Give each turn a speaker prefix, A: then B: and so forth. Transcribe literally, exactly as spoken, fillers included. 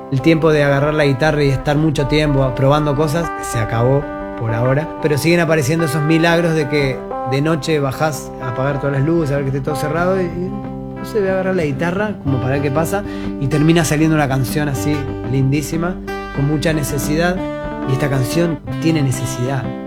A: El tiempo de agarrar la guitarra y estar mucho tiempo probando cosas se acabó por ahora, pero siguen apareciendo esos milagros de que de noche bajás a apagar todas las luces, a ver que esté todo cerrado y, y no sé, voy a agarrar la guitarra como para ver qué pasa y termina saliendo una canción así lindísima, con mucha necesidad, y esta canción tiene necesidad.